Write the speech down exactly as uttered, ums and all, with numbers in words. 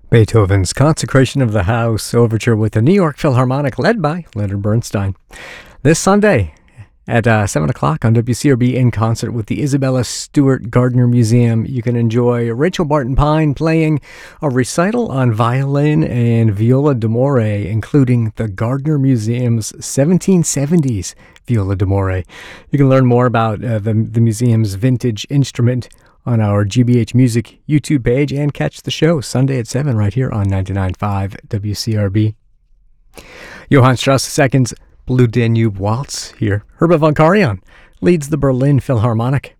Beethoven's Consecration of the House Overture with the New York Philharmonic, led by Leonard Bernstein. This Sunday at uh, seven o'clock on W C R B, in concert with the Isabella Stewart Gardner Museum, you can enjoy Rachel Barton Pine playing a recital on violin and viola d'amore, including the Gardner Museum's seventeen seventies viola d'amore. You can learn more about uh, the, the museum's vintage instrument on our G B H Music YouTube page, and catch the show Sunday at seven right here on ninety-nine point five W C R B. Johann Strauss the Second's Blue Danube Waltz here. Herbert von Karajan leads the Berlin Philharmonic.